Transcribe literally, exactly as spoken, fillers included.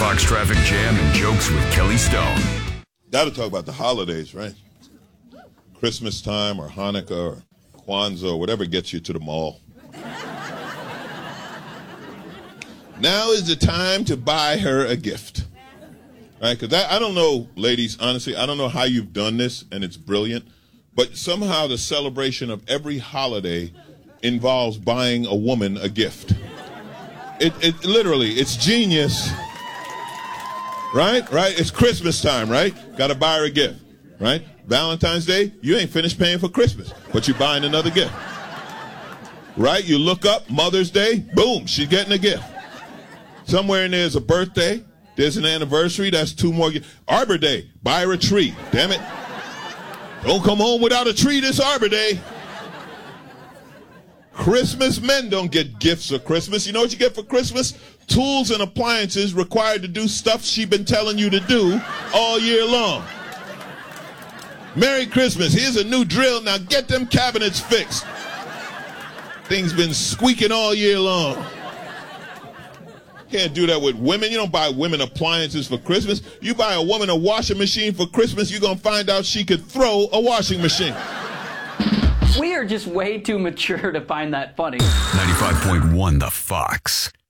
Fox Traffic Jam and Jokes with Kelly Stone. Got to talk about the holidays, right? Christmas time or Hanukkah or Kwanzaa or whatever gets you to the mall. Now is the time to buy her a gift. Right? Because I, I don't know, ladies, honestly, I don't know how you've done this, and it's brilliant, but somehow the celebration of every holiday involves buying a woman a gift. It, it literally, it's genius. Right? Right? It's Christmas time, right? Got to buy her a gift. Right? Valentine's Day, you ain't finished paying for Christmas, but you're buying another gift. Right? You look up, Mother's Day, boom, she's getting a gift. Somewhere in there is a birthday, there's an anniversary, that's two more gifts. Arbor Day, buy her a tree. Damn it. Don't come home without a tree this Arbor Day. Christmas men don't get gifts for Christmas. You know what you get for Christmas? Tools and appliances required to do stuff she's been telling you to do all year long. Merry Christmas. Here's a new drill. Now get them cabinets fixed. Things been squeaking all year long. Can't do that with women. You don't buy women appliances for Christmas. You buy a woman a washing machine for Christmas, you're going to find out she could throw a washing machine. We are just way too mature to find that funny. ninety-five point one The Fox.